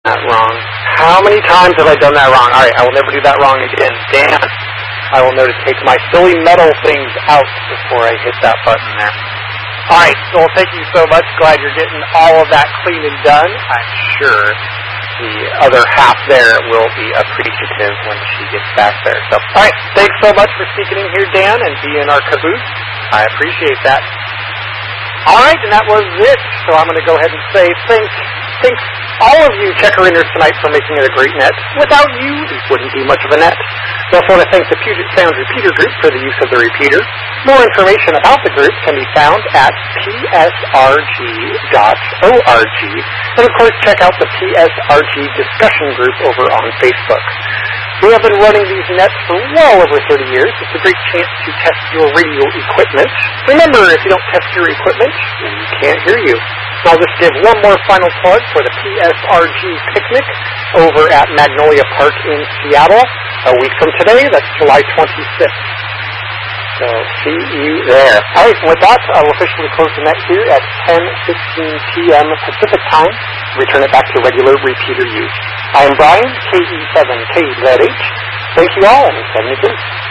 that wrong. How many times have I done that wrong? Alright, I will never do that wrong again. Damn it. I will know to take my silly metal things out before I hit that button there. Alright, well, thank you so much. Glad you're getting all of that clean and done. I'm sure the other half there will be appreciative when she gets back there. So, alright, thanks so much for sneaking in here, Dan, and being our caboose. I appreciate that. Alright, and that was it. So I'm going to go ahead and say thanks all of you checker-inners tonight for making it a great net. Without you, it wouldn't be much of a net. I also want to thank the Puget Sound Repeater Group for the use of the repeater. More information about the group can be found at psrg.org. And of course, check out the PSRG discussion group over on Facebook. We have been running these nets for well over 30 years. It's a great chance to test your radio equipment. Remember, if you don't test your equipment, then we can't hear you. I'll just give one more final plug for the PSRG picnic over at Magnolia Park in Seattle. A week from today, that's July 26th. So, see you there. All right, with that, I will officially close the net here at 10:16 p.m. Pacific Time. Return it back to regular repeater use. I am Brian, KE7KZH. Thank you all, and 73.